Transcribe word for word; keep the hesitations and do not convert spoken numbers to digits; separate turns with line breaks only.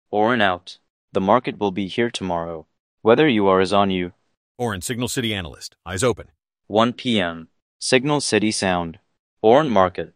Orin out. The market will be here tomorrow. Weather you are is on you.
Orin, Signal City Analyst. Eyes open.
one p m Signal City Sound. Orin Market.